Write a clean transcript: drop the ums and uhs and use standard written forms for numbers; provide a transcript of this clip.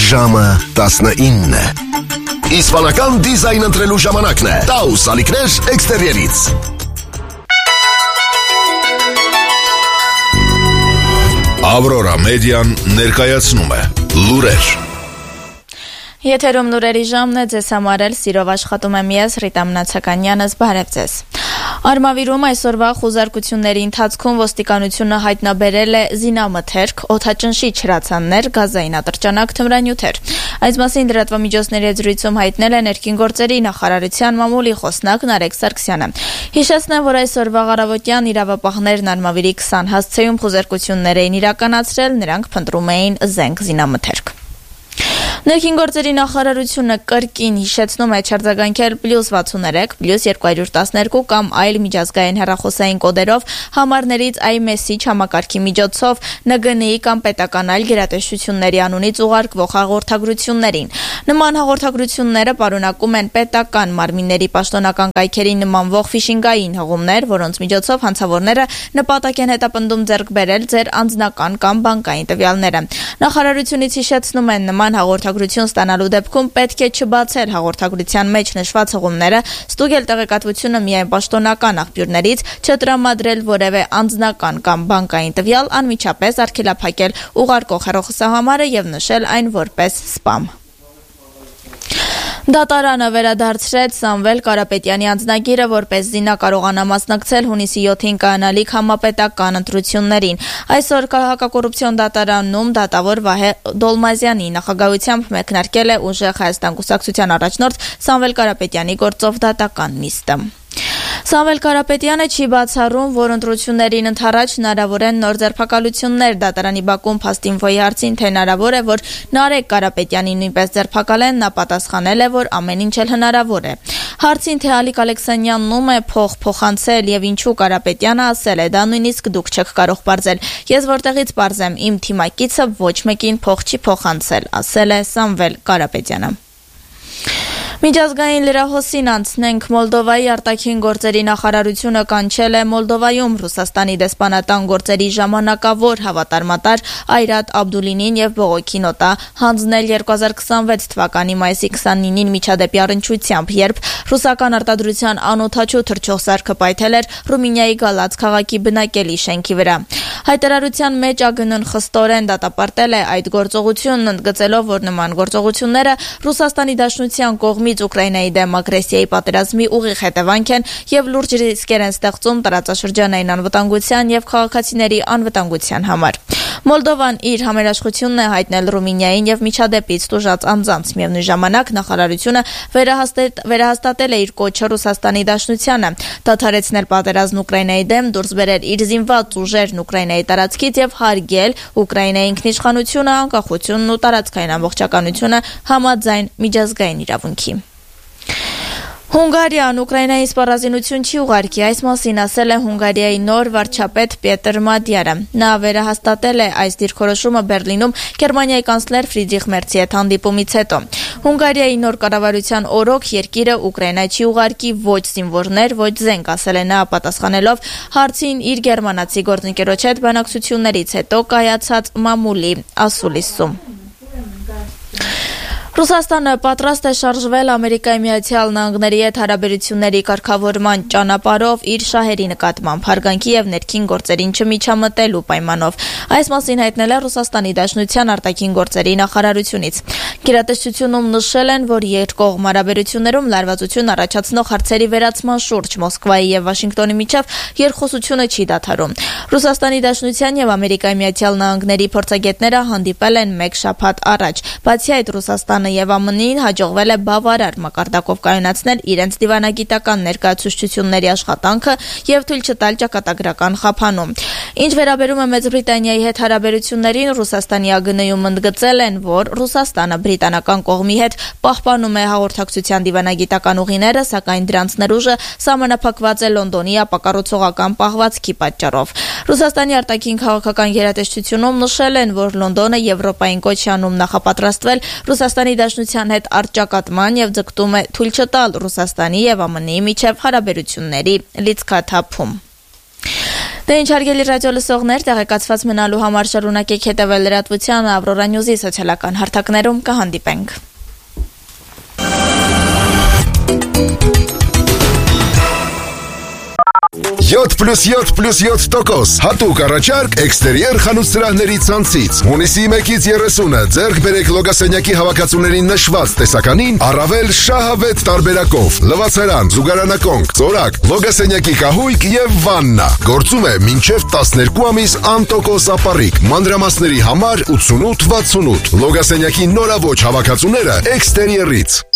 Ժամը 19 է։ Իսպանական դիզայն ընտրելու ժամանակն է։ Taus ալիքներ էքստերիերից։ Aurora Median ներկայացնում է լուրեր։ Եթերում լուրերի ժամն է, ձեզ համար էլ սիրով աշխատում եմ ես, Ռիտա Մնացականյանս, բարև ձեզ։ Արմավիրում այսօրվա խուզարկությունների ընթացքում ոստիկանությունը հայտնաբերել է զինամթերք, օդաճնշիչ հրացաններ, գազային ատրճանակ, թմրանյութեր։ Այս մասին լրատվամիջոցների հետ զրույցում հայտնել է ներքին գործերի նախարարության մամուլի խոսնակ Նարեկ Սարգսյանը։ Հիշեցնեմ, որ այսօրվա առավոտյան իրավապահներն Արմավիրի 20 հասցեում խուզարկություններ էին իրականացրել, նրանք փնտրում էին զենք զինամթերք։ Ներքին գործերի նախարարությունը կրկին հիշեցնում է չարձագանքել +63, +212 կամ այլ միջազգային հեռախոսային կոդերով համարներից iMessage համակարգի միջոցով ՆԳՆ-ի կամ պետական այլ գերատեսչությունների անունից ուղարկվող հաղորդագրություններին։ Նման հաղորդագրությունները պարունակում են պետական մարմինների պաշտոնական կայքերին նմանվող ֆիշինգային հղումներ, որոնց միջոցով հանցավորները նպատակ են հետապնդում ձեռք բերել ձեր անձնական կամ բանկային տվյալները։ Նախարարությունից հիշեցնում են նման հաղորդագրություն ստանալու դեպքում պետք է չբացել հաղորդագրության մեջ նշված հղումները, ստուգել տեղեկատվությունը միայն պաշտոնական աղբյուրներից, չտրամադրել որևէ անձնական կամ բանկային տվյալ, անմիջապես արգելափակել ուղարկող հեռախոսահամարը եւ նշել այն որպես սպամ։ Դատարանը վերադարձրեց Սամվել Կարապետյանի անձնագիրը, որպեսզի նա կարողանա մասնակցել հունիսի 7-ին կայանալիք համապետական ընտրություններին։ Այսօր հակակոռուպցիոն դատարանում դատավոր Վահե Դոլմազյանի նախագահությամբ մեկնարկել է Ուժեղ Հայաստան կուսակցության առաջնորդ Սամվել Կարապետյանի գործով դատական նիստը։ Սամվել Կարապետյանը չի բացառում, որ ընտրություններին ընդառաջ հնարավոր են նոր ձերբակալություններ։ Դատարանի բակում Փաստինֆոյի հարցին, թե հնարավոր է, որ Նարեկ Կարապետյանին նույնպես ձերբակալեն, նա պատասխանել է, որ ամեն ինչ էլ հնարավոր է։ Հարցին, թե Ալիկ Ալեքսանյանն ում է փոխանցել եւ ինչու Կարապետյանը ասել է, դա նույնիսկ դուք չեք կարող պարզել։ Ես որտեղից պարզեմ, իմ թիմակիցը ոչ մեկին փող չի փոխանցել, ասել է Սամվել Կարապետյանը։ Միջազգային լրահոսին անցնենք։ Մոլդովայի արտաքին գործերի նախարարությունը կանչել է Մոլդովայում Ռուսաստանի դեսպանատան գործերի ժամանակավոր հավատարմատար Այրատ Աբդուլինին եւ բողոքի նոտա հանձնել 2026 թվականի մայիսի 29-ին միջադեպի առնչությամբ, երբ ռուսական արտադրության անօդաչու թռչող սարքը պայթել էր Ռումինիայի Գալաց քաղաքի բնակելի շենքի վրա։ Հայտարարության մեջ ԱԳՆ-ն խստորեն դատապարտել է այդ գործողությունն, ընդգծելով, որ նման գործողությունները Ռուսաստանի Դաշնության կողմից Ուկրաինայի դեմ ագրեսիայի պատերազմի ուղիղ հետևանք են եւ լուրջ ռիսկեր են ստեղծում տարածաշրջանային անվտանգության եւ քաղաքացիների անվտանգության համար։ Մոլդովան իր համերաշխությունն է հայտնել Ռումինիային եւ միջադեպից տուժած անձանց։ Միևնույն ժամանակ նախարարությունը վերահաստատել է իր կոչը Ռուսաստանի Դաշնությանը դադարեցնել պատերազմն Ուկրաինայի դեմ, դուրս բերել իր զինված ուժերն Ուկրաինայի տարածքից եւ հարգել Ուկրաինայի ինքնիշխանությունը, անկախությունն ու տարածքային ամբողջականությունը համաձայն միջազգային իրավունքի։ Հունգարիան Ուկրաինայի սպառազինություն չի ուղարկի, այս մասին ասել է Հունգարիայի նոր վարչապետ Պետր Մադյարը։ Նա վերահաստատել է այս դիրքորոշումը Բերլինում Գերմանիայի կանցլեր Ֆրիդրիխ Մերցի հետ հանդիպումից հետո։ Հունգարիայի նոր կառավարության օրոք երկիրը Ուկրաինա չի ուղարկի ոչ զինվորներ, ոչ զենք, ասել է նա, պատասխանելով հարցին իր գերմանացի գործընկերոջ հետ բանակցություններից հետո կայացած մամուլի ասուլիսում։ Ռուսաստանը պատրաստ է շարժվել Ամերիկայի Միացյալ Նահանգների հետ հարաբերությունների կարգավորման ճանապարհով իր շահերի նկատմամբ հարգանքի եւ ներքին գործերին չմիջամտելու պայմանով։ Այս մասին հայտնել է Ռուսաստանի Դաշնության արտաքին գործերի նախարարությունից։ Գերատեսչությունում նշել են, որ երկկողմ հարաբերություններում լարվածություն առաջացնող հարցերի վերացման շուրջ Մոսկվայի եւ Վաշինգտոնի միջև երկխոսությունը չի դադարում։ Ռուսաստանի Դաշնության եւ Ամերիկայի Միացյալ Նահանգների փորձագետները հանդիպել են մեկ շաբաթ առաջ։ Բացի այդ, Ռուսաստանը եւ ԱՄՆ-ին հաջողվել է բավարար մակարդակով կայունացնել իրենց դիվանագիտական ներկայացուցչությունների աշխատանքը եւ թույլ չտալ ճակատագրական խափանում։ Ինչ վերաբերում է Մեծ Բրիտանիայի հետ հարաբերություններին, Ռուսաստանի ԱԳՆ-ում ընդգծել են, որ Ռուսաստանը բրիտանական կողմի հետ պահպանում է հաղորդակցության դիվանագիտական ուղիները, սակայն դրանց ներուժը սահմանափակված է Լոնդոնի ապակառուցողական պահվածքի պատճառով։ Ռուսաստանի արտաքին քաղաքական գերատեսչությունում նշել են, որ Լոնդոնը Եվրոպային կոչ է անում նախապատրաստվել Ռուսաստանի Դաշնության հետ առճակատման եւ ձգտում է թույլ չտալ Ռուսաստանի եւ ԱՄՆ-ի միջև հարաբերությունների լիցքաթափում։ Դե ինչ հարգելի ռադիո լսողներ, տեղեկացված մնալու համար շարունակեք հետևել լրատվությանը, Ավրորա Նյուզի սոցիալական հարթակներում կհանդիպենք։ 7+7+7% հատուկ առաջարկ էքստերիեր խանութ սրահների ցանցից։ Հունիսի 1-ից 30-ը ձեռք բերեք լոգասենյակի հավաքածուներին նշված տեսականին առավել շահավետ տարբերակով։ Լվացարան, զուգարանակոնք, ծորակ, լոգասենյակի կահույք եւ վաննա։ Գործում է մինչեւ 12 ամիս անտոկոս ապառիկ։ Մանրամասների համար 8868։ Լոգասենյակի նորաոճ հավաքածուները էքստերիերից։